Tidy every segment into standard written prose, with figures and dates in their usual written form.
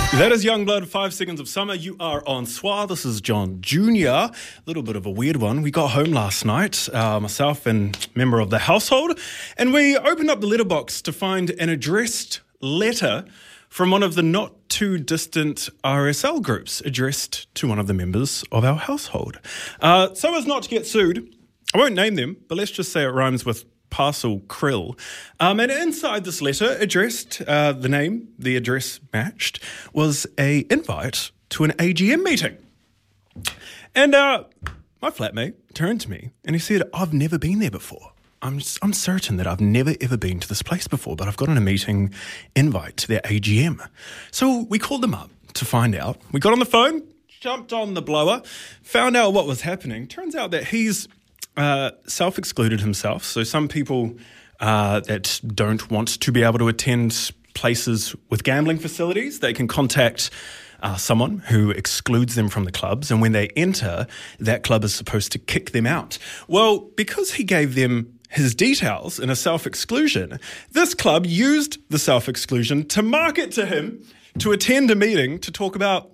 That is Youngblood, 5 Seconds of Summer. You are on Soir. This is John Jr. A little bit of a weird one. We got home last night, myself and member of the household, and we opened up the letterbox to find an addressed letter from one of the not too distant RSL groups addressed to one of the members of our household. So as not to get sued, I won't name them, but let's just say it rhymes with Parcel Krill. And inside this letter, addressed, the address matched, was a invite to an AGM meeting. And my flatmate turned to me and he said, "I've never been there before. I'm certain that I've never ever been to this place before, but I've got a meeting invite to their AGM." So we called them up to find out. We got on the phone, jumped on the blower, found out what was happening. Turns out that he's self-excluded himself. So some people that don't want to be able to attend places with gambling facilities, they can contact someone who excludes them from the clubs. And when they enter, that club is supposed to kick them out. Well, because he gave them his details in a self-exclusion, this club used the self-exclusion to market to him to attend a meeting to talk about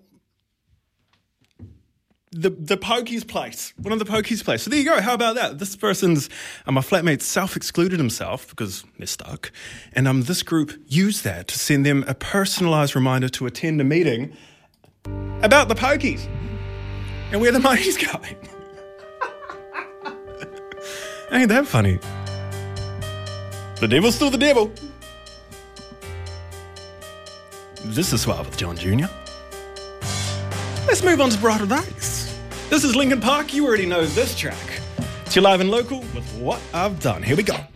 the pokies place, one of the pokies place. So there you go. How about that? This person's, my flatmate self-excluded himself because they're stuck. And this group used that to send them a personalised reminder to attend a meeting about the pokies and where the money's going. Ain't that funny? The devil's still the devil. This is Suave with John Jr. Let's move on to brighter days. This is Linkin Park. You already know this track. It's your live and local with What I've Done. Here we go.